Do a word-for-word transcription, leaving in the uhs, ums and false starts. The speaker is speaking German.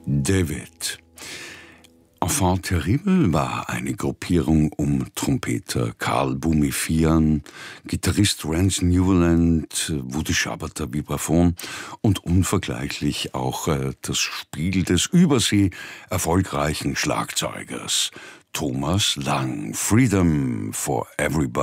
David. Enfant terrible war eine Gruppierung um Trompeter Carl Boumifian, Gitarrist Rance Newland, Woody Schaberter Vibraphon und unvergleichlich auch äh, das Spiel des übersee erfolgreichen Schlagzeugers Thomas Lang. Freedom for Everybody.